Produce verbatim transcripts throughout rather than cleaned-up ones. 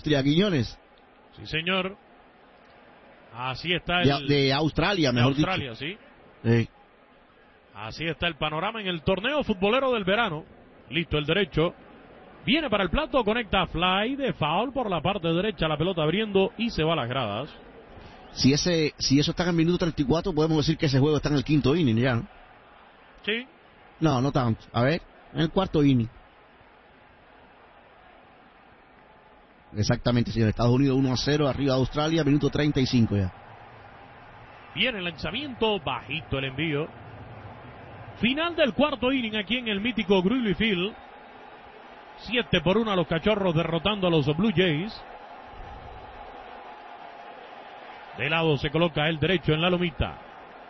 Austria, Quiñones. Sí, señor. Así está el... De, de Australia, mejor de Australia, dicho. sí. Sí. Así está el panorama en el torneo futbolero del verano. Listo el derecho. Viene para el plato, conecta fly de foul por la parte derecha, la pelota abriendo y se va a las gradas. Si ese, si eso está en el minuto treinta y cuatro, podemos decir que ese juego está en el quinto inning ya, ¿no? Sí. No, no tanto. A ver, en el cuarto inning. Exactamente, señor. Estados Unidos uno a cero, arriba de Australia, minuto treinta y cinco ya. Viene el lanzamiento, bajito el envío. Final del cuarto inning aquí en el mítico Wrigley Field. siete por uno a los Cachorros derrotando a los Blue Jays. De lado se coloca el derecho en la lomita.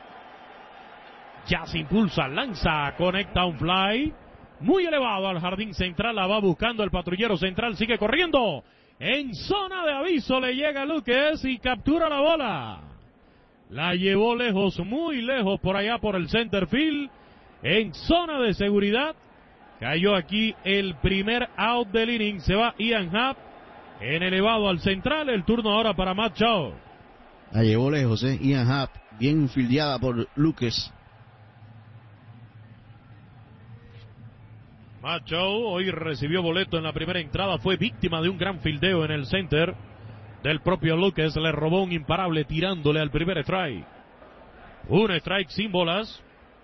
Ya se impulsa, lanza, conecta un fly. Muy elevado al jardín central, la va buscando el patrullero central, sigue corriendo. En zona de aviso le llega Lucas y captura la bola. La llevó lejos, muy lejos por allá por el center field. En zona de seguridad. Cayó aquí el primer out del inning. Se va Ian Happ en elevado al central. El turno ahora para Matt Shaw. La llevó lejos, eh. Ian Happ, bien fildeada por Lucas. Matt Shaw hoy recibió boleto en la primera entrada. Fue víctima de un gran fildeo en el center del propio Lucas. Le robó un imparable tirándole al primer strike. Un strike sin bolas.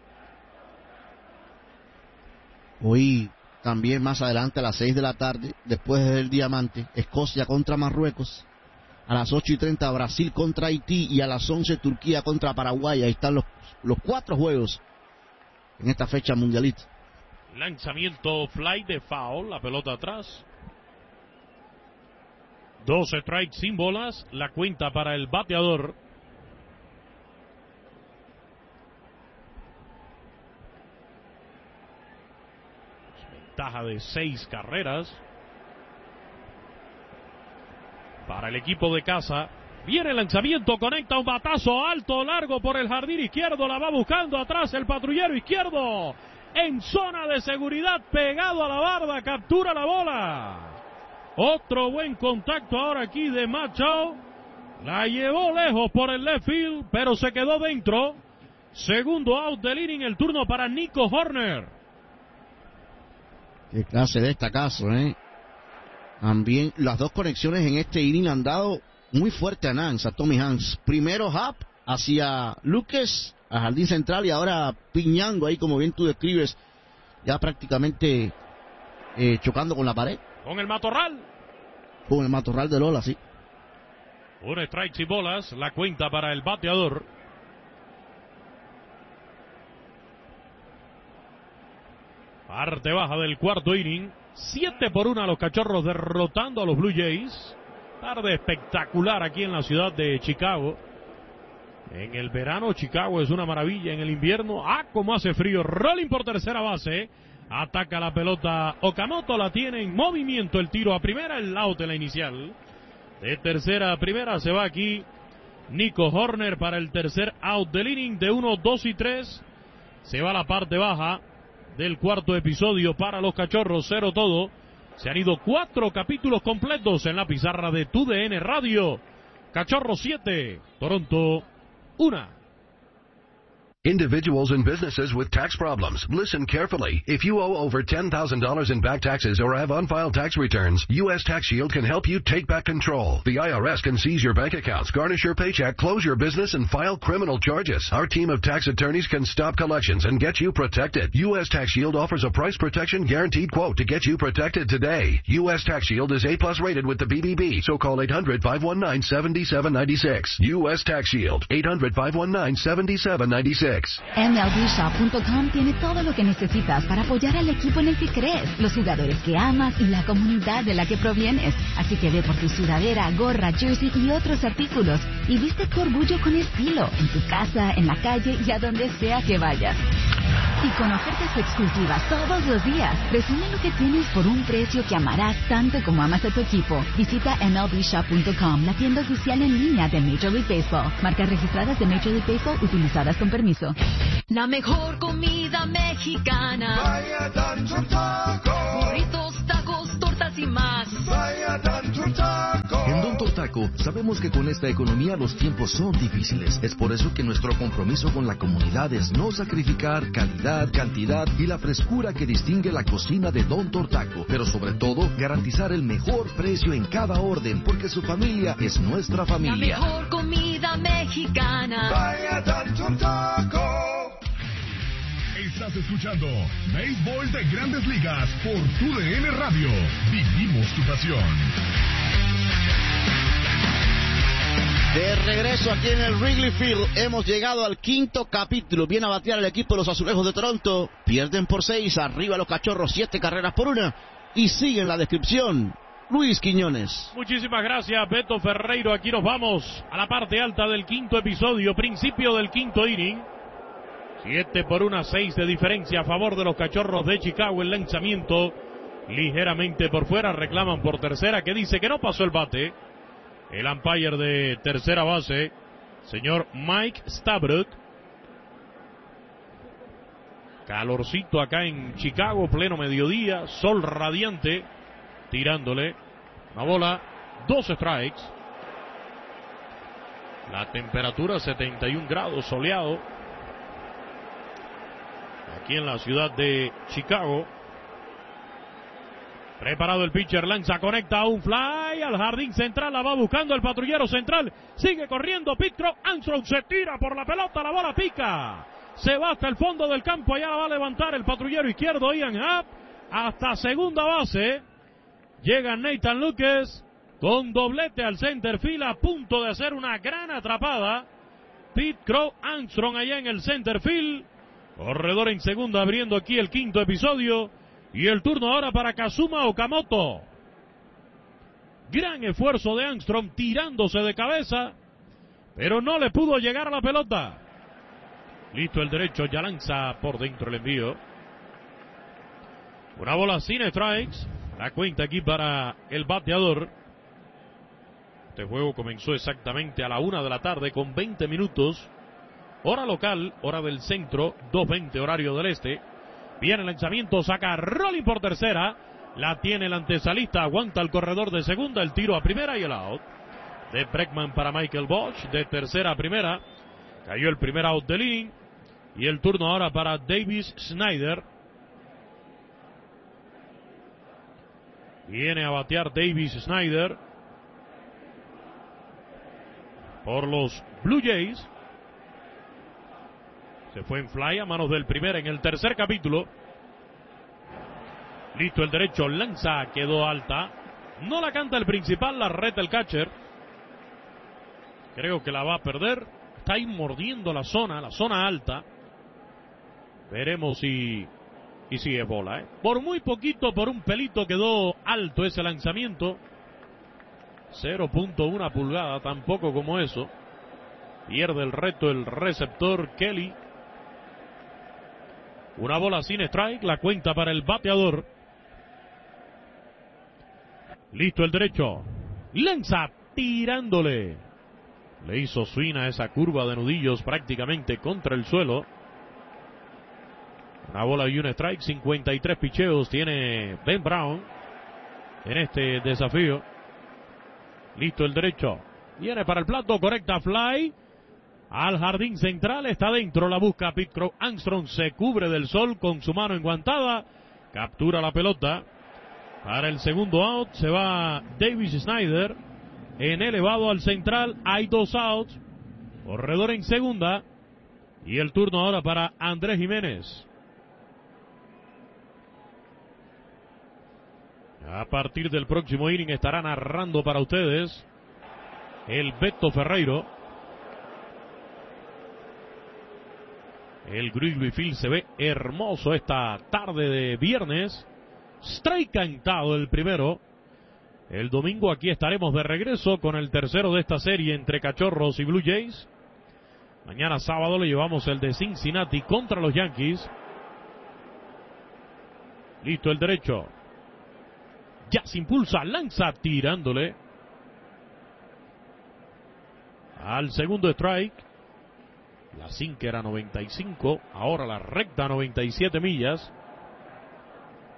Hoy también más adelante a las seis de la tarde, después del Diamante, Escocia contra Marruecos. A las ocho y treinta Brasil contra Haití y a las once Turquía contra Paraguay. Ahí están los, los cuatro juegos en esta fecha mundialista. Lanzamiento fly de foul, la pelota atrás. Dos strikes sin bolas, la cuenta para el bateador. Ventaja de seis carreras para el equipo de casa. Viene el lanzamiento, conecta un batazo alto, largo por el jardín izquierdo, la va buscando atrás el patrullero izquierdo. En zona de seguridad, pegado a la barda, captura la bola. Otro buen contacto ahora aquí de Matt Shaw. La llevó lejos por el left field, pero se quedó dentro. Segundo out del inning, el turno para Nico Horner. Qué clase de destacazo, ¿eh? También las dos conexiones en este inning han dado muy fuerte a Nance, a Tommy Hans. Primero Happ hacia Lucas, a jardín central, y ahora piñando ahí, como bien tú describes, ya prácticamente eh, chocando con la pared. Con el matorral. Con el matorral de Lola, sí. Un strike y bolas, la cuenta para el bateador. Parte baja del cuarto inning. siete por uno a los Cachorros derrotando a los Blue Jays. Tarde espectacular aquí en la ciudad de Chicago. En el verano Chicago es una maravilla, en el invierno, ah, como hace frío. Rolling por tercera base. Ataca la pelota Okamoto, la tiene en movimiento, el tiro a primera, el out de la inicial. De tercera a primera se va aquí Nico Horner para el tercer out del inning de uno, dos y tres. Se va a la parte baja del cuarto episodio para los Cachorros, cero todo. Se han ido cuatro capítulos completos en la pizarra de T U D N Radio. Cachorros siete, Toronto uno. Individuals and businesses with tax problems, listen carefully. If you owe over ten thousand dollars in back taxes or have unfiled tax returns, U S Tax Shield can help you take back control. The I R S can seize your bank accounts, garnish your paycheck, close your business, and file criminal charges. Our team of tax attorneys can stop collections and get you protected. U S Tax Shield offers a price protection guaranteed quote to get you protected today. U S Tax Shield is A plus rated with the B B B, so call eight hundred, five one nine, seven seven nine six. U S Tax Shield, eight hundred, five one nine, seven seven nine six. M L B Shop punto com tiene todo lo que necesitas para apoyar al equipo en el que crees, los jugadores que amas y la comunidad de la que provienes. Así que ve por tu sudadera, gorra, jersey y otros artículos y viste tu orgullo con estilo, en tu casa, en la calle y a donde sea que vayas. Y con ofertas exclusivas todos los días, resume lo que tienes por un precio que amarás tanto como amas a tu equipo. Visita M L B Shop punto com, la tienda oficial en línea de Major League Baseball. Marcas registradas de Major League Baseball utilizadas con permiso. La mejor comida mexicana. Vaya Don Taco. Burritos, tacos, tortas y más. Vaya Don Taco. Taco, sabemos que con esta economía los tiempos son difíciles. Es por eso que nuestro compromiso con la comunidad es no sacrificar calidad, cantidad y la frescura que distingue la cocina de Don Taco, pero sobre todo garantizar el mejor precio en cada orden, porque su familia es nuestra familia. La mejor comida mexicana. Vaya Don Taco. Estás escuchando Béisbol de Grandes Ligas por Tu D N Radio. Vivimos tu pasión. De regreso aquí en el Wrigley Field, hemos llegado al quinto capítulo. Viene a batear el equipo de los Azulejos de Toronto. Pierden por seis, arriba los Cachorros, siete carreras por una. Y sigue en la descripción Luis Quiñones. Muchísimas gracias, Beto Ferreiro. Aquí nos vamos a la parte alta del quinto episodio, principio del quinto inning. Siete por una, seis de diferencia a favor de los Cachorros de Chicago. El lanzamiento ligeramente por fuera, reclaman por tercera, que dice que no pasó el bate. El umpire de tercera base, señor Mike Stabruk. Calorcito acá en Chicago, pleno mediodía, sol radiante, tirándole una bola, dos strikes. La temperatura setenta y un grados, soleado. Aquí en la ciudad de Chicago. Preparado el pitcher, lanza, conecta un fly al jardín central, la va buscando el patrullero central, sigue corriendo Pete Crow Armstrong, se tira por la pelota, la bola pica, se va hasta el fondo del campo, allá la va a levantar el patrullero izquierdo Ian Happ, hasta segunda base, llega Nathan Lucas, con doblete al center field, a punto de hacer una gran atrapada, Pete Crow Armstrong allá en el center field, corredor en segunda abriendo aquí el quinto episodio. Y el turno ahora para Kazuma Okamoto. Gran esfuerzo de Armstrong tirándose de cabeza, pero no le pudo llegar a la pelota. Listo el derecho, ya lanza por dentro el envío. Una bola sin strikes. La cuenta aquí para el bateador. Este juego comenzó exactamente a la una de la tarde con veinte minutos. Hora local, hora del centro, dos veinte horario del este. Viene el lanzamiento, saca Rolling por tercera. La tiene el antesalista, aguanta el corredor de segunda, el tiro a primera y el out. De Bregman para Michael Bosch, de tercera a primera. Cayó el primer out del inning. Y el turno ahora para Davis Snyder. Viene a batear Davis Snyder por los Blue Jays. Se fue en fly a manos del primer en el tercer capítulo. Listo el derecho, lanza, quedó alta. No la canta el principal, la reta el catcher. Creo que la va a perder. Está ahí mordiendo la zona, la zona alta. Veremos si, y si es bola, ¿eh? Por muy poquito, por un pelito quedó alto ese lanzamiento. cero punto uno pulgada, tampoco como eso. Pierde el reto el receptor Kelly. Una bola sin strike, la cuenta para el bateador. Listo el derecho. Lanza tirándole. Le hizo swing a esa curva de nudillos prácticamente contra el suelo. Una bola y un strike, cincuenta y tres picheos tiene Ben Brown en este desafío. Listo el derecho. Viene para el plato, correcta fly. Al jardín central, está dentro, la busca Pete Crow Armstrong, se cubre del sol con su mano enguantada, captura la pelota. Para el segundo out se va Davis Snyder, en elevado al central, hay dos outs, corredor en segunda, y el turno ahora para Andrés Jiménez. A partir del próximo inning estará narrando para ustedes el Beto Ferreiro. El Wrigley Field se ve hermoso esta tarde de viernes. Strike cantado el primero. El domingo aquí estaremos de regreso con el tercero de esta serie entre Cachorros y Blue Jays. Mañana sábado le llevamos el de Cincinnati contra los Yankees. Listo el derecho. Ya se impulsa, lanza tirándole. Al segundo strike. La sinker era noventa y cinco, ahora la recta noventa y siete millas.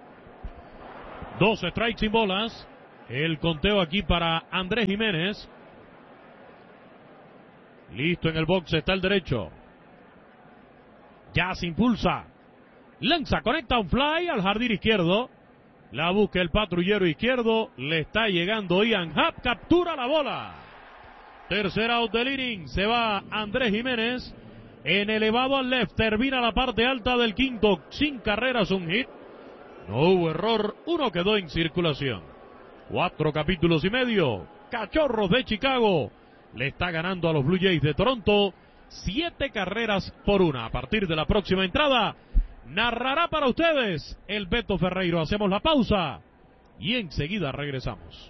Dos strikes sin bolas. El conteo aquí para Andrés Jiménez. Listo en el box, está el derecho. Ya se impulsa. Lanza, conecta un fly al jardín izquierdo. La busca el patrullero izquierdo. Le está llegando Ian Happ. Captura la bola. Tercer out del inning. Se va Andrés Jiménez. En elevado al left. Termina la parte alta del quinto. Sin carreras, un hit. No hubo error. Uno quedó en circulación. Cuatro capítulos y medio. Cachorros de Chicago le está ganando a los Blue Jays de Toronto. Siete carreras por una. A partir de la próxima entrada, narrará para ustedes el Beto Ferreiro. Hacemos la pausa y enseguida regresamos.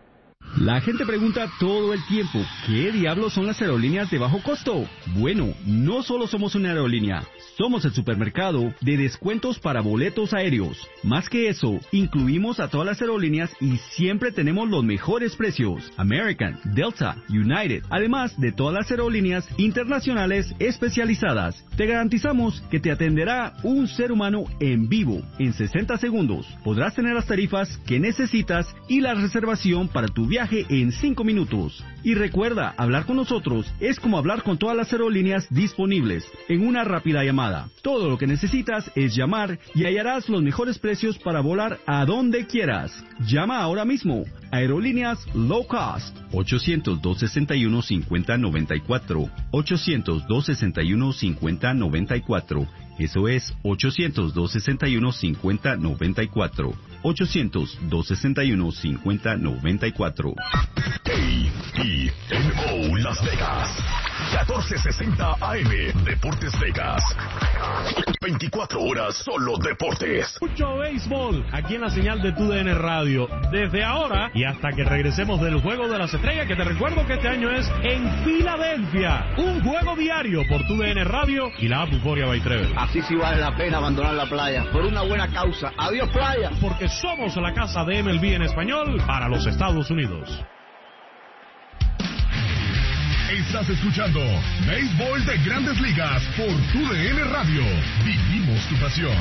La gente pregunta todo el tiempo, ¿qué diablos son las aerolíneas de bajo costo? Bueno, no solo somos una aerolínea, somos el supermercado de descuentos para boletos aéreos. Más que eso, incluimos a todas las aerolíneas y siempre tenemos los mejores precios. American, Delta, United, además de todas las aerolíneas internacionales especializadas. Te garantizamos que te atenderá un ser humano en vivo en sesenta segundos. Podrás tener las tarifas que necesitas y la reservación para tu viaje en cinco minutos. Y recuerda, hablar con nosotros es como hablar con todas las aerolíneas disponibles en una rápida llamada. Todo lo que necesitas es llamar y hallarás los mejores precios para volar a donde quieras. Llama ahora mismo. Aerolíneas Low Cost. ochocientos, dos sesenta y uno, cincuenta noventa y cuatro. ochocientos, dos sesenta y uno, cincuenta noventa y cuatro. Eso es ochocientos, dos sesenta y uno, cincuenta noventa y cuatro. ochocientos, dos sesenta y uno, cincuenta noventa y cuatro. A E N O Las Vegas. catorce sesenta A M. Deportes Vegas. veinticuatro horas solo deportes. Mucho béisbol aquí en la señal de Tu D N Radio. Desde ahora y hasta que regresemos del Juego de las Estrellas, que te recuerdo que este año es en Filadelfia. Un juego diario por Tu D N Radio y la app Euphoria by Trevor. Así sí vale la pena abandonar la playa por una buena causa. Adiós, playa. Porque somos la casa de M L B en español para los Estados Unidos. Estás escuchando Béisbol de Grandes Ligas por Tu D N Radio. Vivimos tu pasión.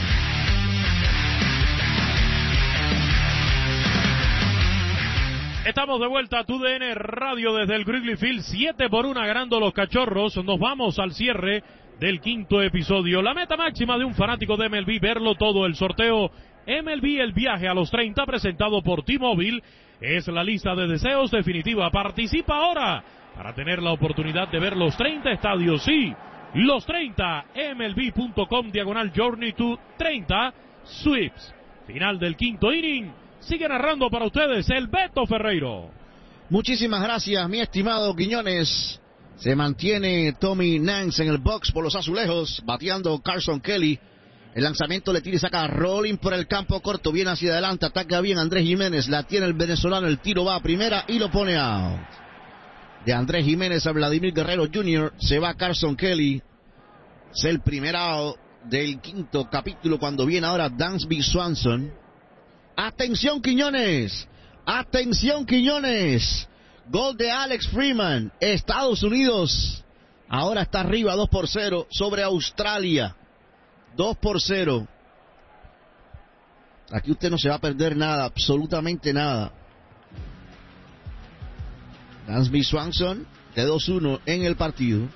Estamos de vuelta a Tu D N Radio desde el Wrigley Field. siete por uno ganando los Cachorros. Nos vamos al cierre del quinto episodio. La meta máxima de un fanático de M L B, verlo todo. El sorteo M L B El Viaje a los treinta, presentado por T-Mobile, es la lista de deseos definitiva. Participa ahora para tener la oportunidad de ver los treinta estadios. Sí, los treinta. M L B punto com diagonal Journey to treinta Sweeps. Final del quinto inning. Sigue narrando para ustedes el Beto Ferreiro. Muchísimas gracias, mi estimado Quiñones. Se mantiene Tommy Nance en el box por los azulejos, bateando Carson Kelly. El lanzamiento le tira y saca a Rolling por el campo corto, bien hacia adelante, ataca bien Andrés Jiménez, la tiene el venezolano, el tiro va a primera y lo pone out. De Andrés Jiménez a Vladimir Guerrero junior, se va Carson Kelly. Es el primer out del quinto capítulo cuando viene ahora Dansby Swanson. Atención Quiñones, atención Quiñones, gol de Alex Freeman. Estados Unidos ahora está arriba dos por cero sobre Australia, dos por cero. Aquí usted no se va a perder nada, absolutamente nada. Dansby Swanson de dos uno en el partido.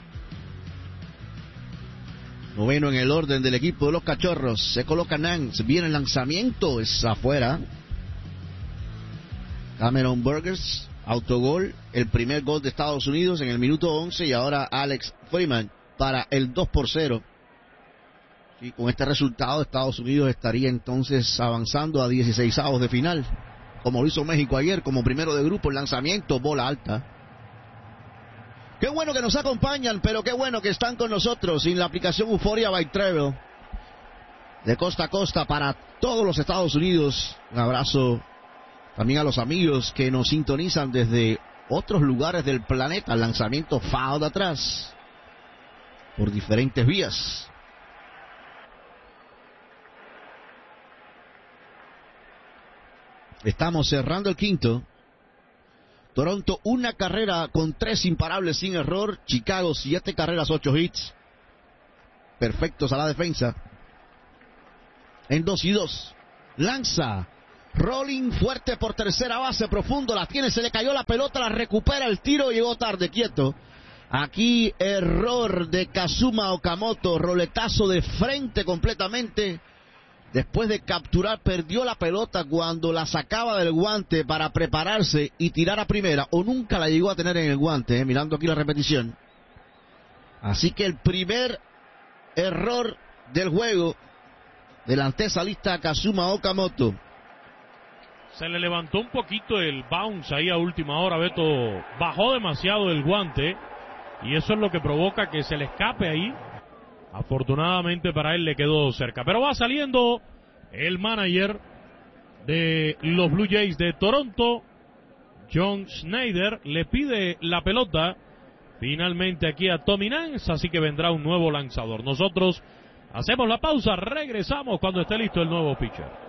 Noveno en el orden del equipo de los Cachorros. Se coloca Nance. Viene el lanzamiento. Es afuera. Cameron Burgers. Autogol. El primer gol de Estados Unidos en el minuto once. Y ahora Alex Freeman para el dos por cero. Y con este resultado Estados Unidos estaría entonces avanzando a dieciséis avos de final. Como lo hizo México ayer como primero de grupo. El lanzamiento. Bola alta. Qué bueno que nos acompañan, pero qué bueno que están con nosotros en la aplicación Euphoria by Travel. De costa a costa para todos los Estados Unidos. Un abrazo también a los amigos que nos sintonizan desde otros lugares del planeta. El lanzamiento foul de atrás por diferentes vías. Estamos cerrando el quinto. Toronto, una carrera con tres imparables sin error. Chicago, siete carreras, ocho hits. Perfectos a la defensa. En dos y dos. Lanza. Rolling fuerte por tercera base, profundo. La tiene, se le cayó la pelota, la recupera el tiro. Llegó tarde, quieto. Aquí error de Kazuma Okamoto, roletazo de frente completamente. Después de capturar, perdió la pelota cuando la sacaba del guante para prepararse y tirar a primera, o nunca la llegó a tener en el guante, eh, mirando aquí la repetición. Así que el primer error del juego del antesalista Kazuma Okamoto. Se le levantó un poquito el bounce ahí a última hora, Beto. Bajó demasiado el guante y eso es lo que provoca que se le escape ahí. Afortunadamente para él le quedó cerca. Pero va saliendo el manager de los Blue Jays de Toronto, John Schneider. Le pide la pelota finalmente aquí a Tommy Nance, así que vendrá un nuevo lanzador. Nosotros hacemos la pausa, regresamos cuando esté listo el nuevo pitcher.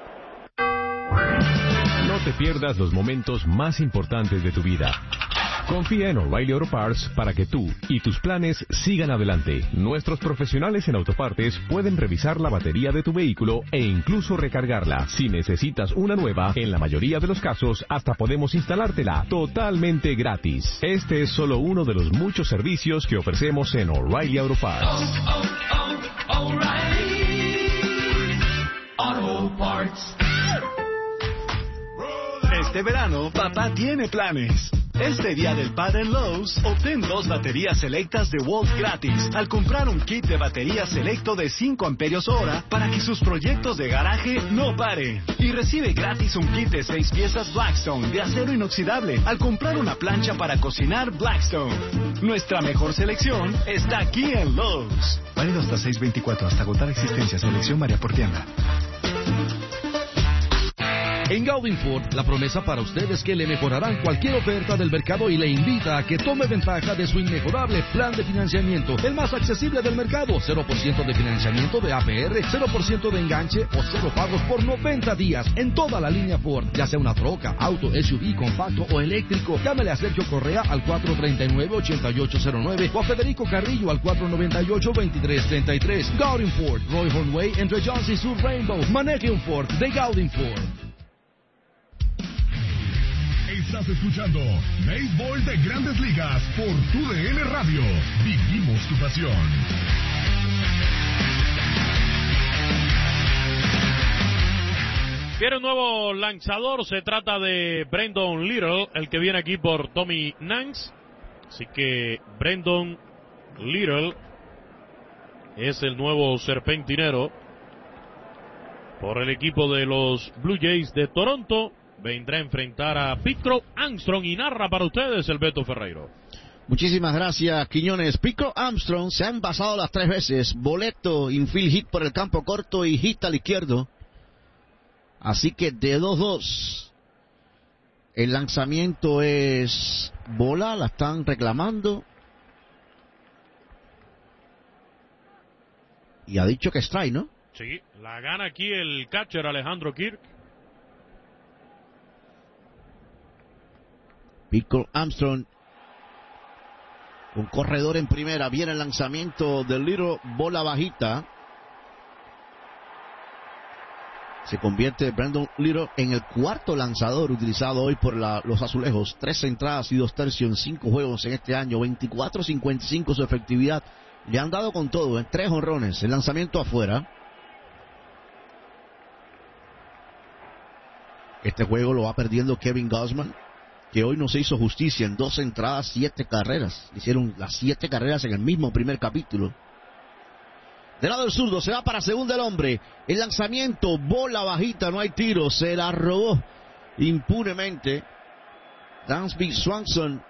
No te pierdas los momentos más importantes de tu vida. Confía en O'Reilly Auto Parts para que tú y tus planes sigan adelante. Nuestros profesionales en autopartes pueden revisar la batería de tu vehículo e incluso recargarla. Si necesitas una nueva, en la mayoría de los casos hasta podemos instalártela totalmente gratis. Este es solo uno de los muchos servicios que ofrecemos en O'Reilly Auto Parts. Oh, oh, oh, O'Reilly Auto Parts. Este verano, papá tiene planes. Este día del padre en Lowe's, obtén dos baterías selectas de Wolf gratis al comprar un kit de batería selecto de cinco amperios hora para que sus proyectos de garaje no paren. Y recibe gratis un kit de seis piezas Blackstone de acero inoxidable al comprar una plancha para cocinar Blackstone. Nuestra mejor selección está aquí en Lowe's. Válido hasta seis veinticuatro, hasta agotar existencia. Selección varía por tienda. En Gaudin Ford, la promesa para usted es que le mejorarán cualquier oferta del mercado y le invita a que tome ventaja de su inmejorable plan de financiamiento, el más accesible del mercado. cero por ciento de financiamiento de A P R, cero por ciento de enganche o cero pagos por noventa días en toda la línea Ford, ya sea una troca, auto, S U V, compacto o eléctrico. Llámele a Sergio Correa al cuatro tres nueve, ocho ocho cero nueve o a Federico Carrillo al cuatro nueve ocho, dos tres tres tres. Gaudin Ford, Roy Hornway, entre Jones y Sur Rainbow. Maneje un Ford de Gaudin Ford. Estás escuchando Béisbol de Grandes Ligas por Tu D N Radio. Vivimos tu pasión. Quiere un nuevo lanzador, se trata de Brandon Little, el que viene aquí por Tommy Nance. Así que Brandon Little es el nuevo serpentinero por el equipo de los Blue Jays de Toronto. Vendrá a enfrentar a Pete Crow Armstrong y narra para ustedes el Beto Ferreiro. Muchísimas gracias, Quiñones. Pete Crow Armstrong se ha envasado las tres veces. Boleto, infield hit por el campo corto y hit al izquierdo. Así que de dos dos. El lanzamiento es bola, la están reclamando. Y ha dicho que strike, ¿no? Sí, la gana aquí el catcher Alejandro Kirk. Pete Crow Armstrong, un corredor en primera, viene el lanzamiento del Little, bola bajita. Se convierte Brandon Little en el cuarto lanzador utilizado hoy por la, los azulejos. Tres entradas y dos tercios en cinco juegos en este año, veinticuatro cincuenta y cinco su efectividad. Le han dado con todo, en tres jonrones, el lanzamiento afuera. Este juego lo va perdiendo Kevin Gausman, que hoy no se hizo justicia en dos entradas, siete carreras. Hicieron las siete carreras en el mismo primer capítulo. Del lado del zurdo, se va para segunda el hombre. El lanzamiento, bola bajita, no hay tiro. Se la robó impunemente Dansby Swanson.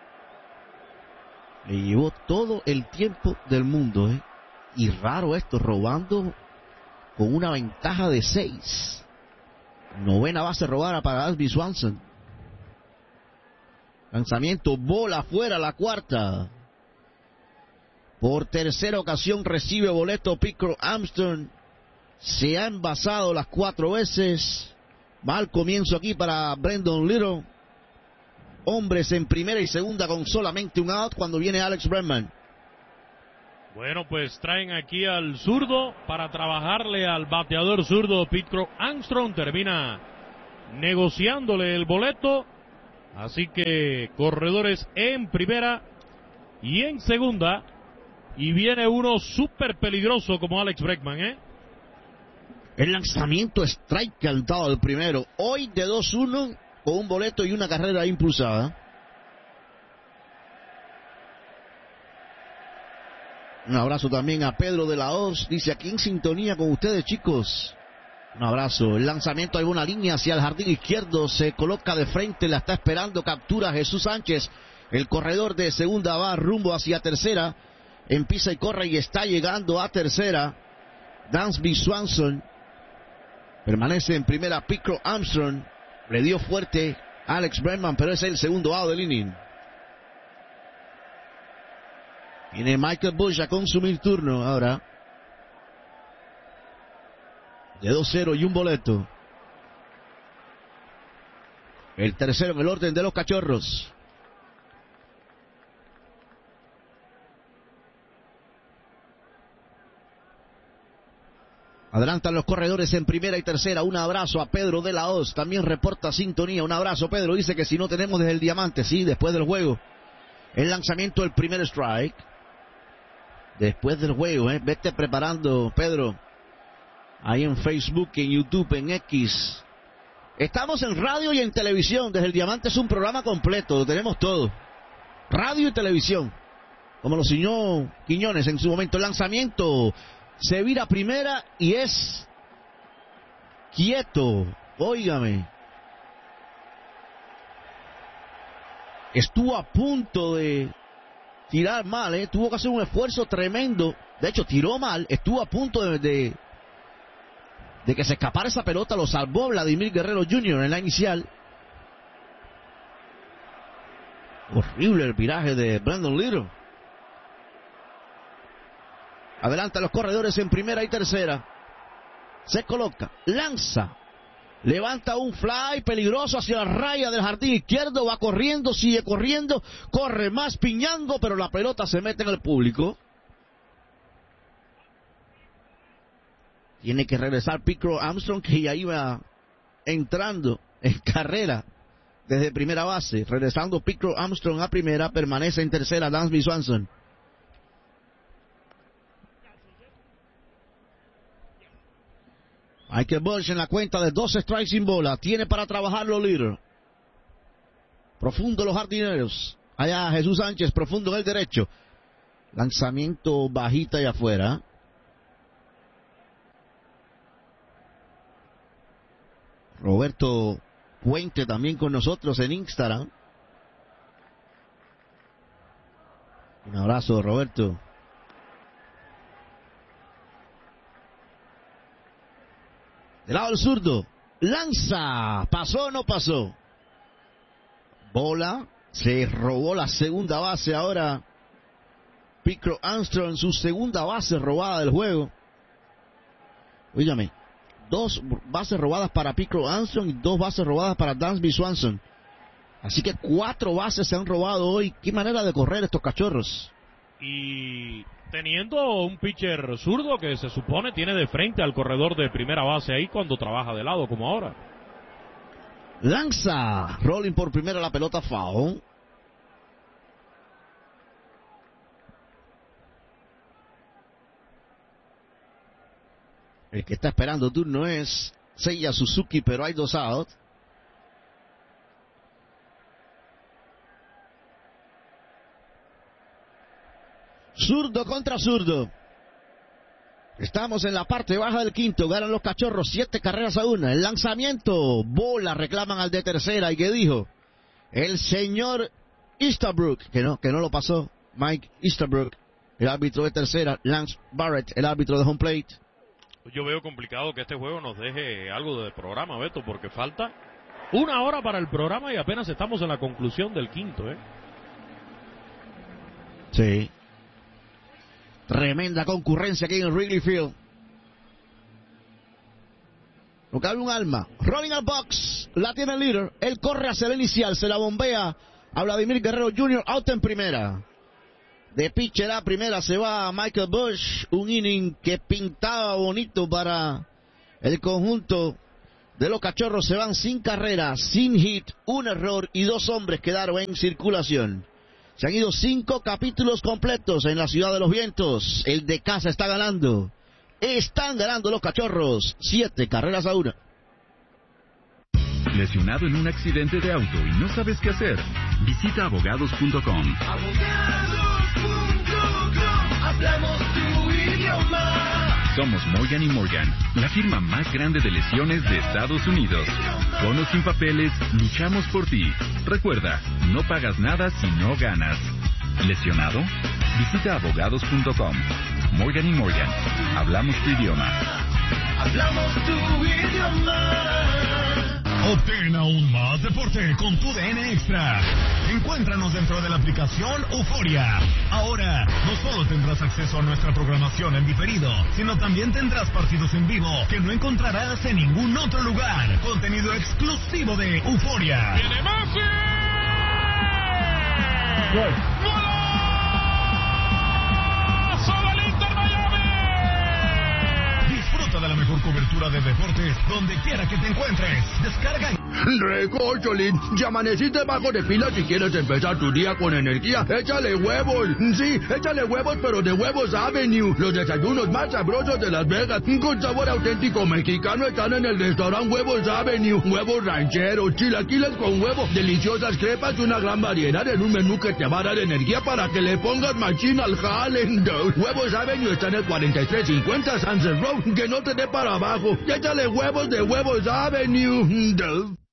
Le llevó todo el tiempo del mundo, ¿eh? Y raro esto, robando con una ventaja de seis. Novena base robada para Dansby Swanson. Lanzamiento, bola afuera, la cuarta. Por tercera ocasión recibe boleto Pete Crow Armstrong. Se ha envasado las cuatro veces. Mal comienzo aquí para Brandon Little. Hombres en primera y segunda con solamente un out cuando viene Alex Bregman. Bueno, pues traen aquí al zurdo para trabajarle al bateador zurdo Pete Crow Armstrong. Termina negociándole el boleto. Así que corredores en primera y en segunda. Y viene uno súper peligroso como Alex Bregman, ¿eh? El lanzamiento strike cantado del primero. Hoy de dos uno con un boleto y una carrera impulsada. Un abrazo también a Pedro de la Hoz. Dice aquí en sintonía con ustedes, chicos. Un abrazo. El lanzamiento, hay una línea hacia el jardín izquierdo. Se coloca de frente, la está esperando. Captura Jesús Sánchez. El corredor de segunda va rumbo hacia tercera. Empieza y corre y está llegando a tercera. Dansby Swanson. Permanece en primera Pete Armstrong. Le dio fuerte Alex Bregman, pero es el segundo out del inning. Viene Michael Busch a consumir turno ahora. De dos cero y un boleto. El tercero en el orden de los Cachorros. Adelantan los corredores en primera y tercera. Un abrazo a Pedro de la Hoz. También reporta sintonía. Un abrazo, Pedro. Dice que si no tenemos desde el diamante. Sí, después del juego. El lanzamiento, el primer strike. Después del juego, ¿eh? Vete preparando, Pedro. Ahí en Facebook, en YouTube, en X. Estamos en radio y en televisión. Desde el diamante es un programa completo. Lo tenemos todo. Radio y televisión. Como lo enseñó Quiñones en su momento. El lanzamiento. Se vira primera y es quieto. Óigame. Estuvo a punto de tirar mal, ¿eh? Tuvo que hacer un esfuerzo tremendo. De hecho, tiró mal. Estuvo a punto de, de, de que se escapara esa pelota. Lo salvó Vladimir Guerrero junior en la inicial. Horrible el viraje de Brandon Little. Adelanta los corredores en primera y tercera. Se coloca, lanza, levanta un fly peligroso hacia la raya del jardín izquierdo. Va corriendo, sigue corriendo, corre más piñando, pero la pelota se mete en el público. Tiene que regresar Pete Armstrong, que ya iba entrando en carrera desde primera base. Regresando Pete Armstrong a primera, permanece en tercera Dansby Swanson. Michael Busch en la cuenta de dos strikes sin bola. Tiene para trabajarlo Little. Profundo los jardineros. Allá Jesús Sánchez, profundo en el derecho. Lanzamiento bajita y afuera. Roberto Puente también con nosotros en Instagram. Un abrazo, Roberto. Del lado del zurdo, lanza, pasó o no pasó. Bola, se robó la segunda base ahora. Pete Armstrong, su segunda base robada del juego. Óigame, dos bases robadas para Pete Armstrong y dos bases robadas para Dansby Swanson. Así que cuatro bases se han robado hoy. Qué manera de correr estos Cachorros. Y teniendo un pitcher zurdo que se supone tiene de frente al corredor de primera base ahí cuando trabaja de lado como ahora. Lanza, rolling por primera, la pelota foul. El que está esperando turno es Seiya Suzuki, pero hay dos outs. Zurdo contra zurdo. Estamos en la parte baja del quinto. Ganan los Cachorros siete carreras a una. El lanzamiento. Bola. Reclaman al de tercera. ¿Y qué dijo? El señor Easterbrook. Que no, que no lo pasó. Mike Easterbrook, el árbitro de tercera. Lance Barrett, el árbitro de home plate. Yo veo complicado que este juego nos deje algo de programa, Beto, porque falta una hora para el programa y apenas estamos en la conclusión del quinto, ¿eh? Sí. Tremenda concurrencia aquí en el Wrigley Field. No cabe un alma. Rolling al box. La tiene el líder. Él corre hacia el inicial. Se la bombea a Vladimir Guerrero junior Out en primera. De pitcher a primera se va Michael Busch. Un inning que pintaba bonito para el conjunto de los Cachorros. Se van sin carrera, sin hit, un error y dos hombres quedaron en circulación. Se han ido cinco capítulos completos en la Ciudad de los Vientos. El de casa está ganando. Están ganando los Cachorros. Siete carreras a una. ¿Lesionado en un accidente de auto y no sabes qué hacer? Visita abogados punto com. Abogados punto com. Hablamos tu idioma. Somos Morgan y Morgan, la firma más grande de lesiones de Estados Unidos. Con o sin papeles, luchamos por ti. Recuerda, no pagas nada si no ganas. ¿Lesionado? Visita abogados punto com. Morgan y Morgan, hablamos tu idioma. Hablamos tu idioma. Obtén aún más deporte con tu D N Extra. Encuéntranos dentro de la aplicación Euforia. Ahora, no solo tendrás acceso a nuestra programación en diferido, sino también tendrás partidos en vivo que no encontrarás en ningún otro lugar. Contenido exclusivo de Euforia. ¡Viene Messi! ¡Gol! ¡Golazo del Inter Miami! Disfruta de la mejor cobertura de deportes donde quiera que te encuentres. Descarga. Recocholín, si amaneciste bajo de pila y quieres empezar tu día con energía, échale huevos. Sí, échale huevos, pero de Huevos Avenue. Los desayunos más sabrosos de Las Vegas, con sabor auténtico mexicano, están en el restaurante Huevos Avenue. Huevos rancheros, chilaquiles con huevo, deliciosas crepas y una gran variedad en un menú que te va a dar energía para que le pongas machín al jale. Huevos Avenue está en el cuarenta y tres cincuenta Sunset Road, que no te dé para abajo. Échale huevos de Huevos Avenue.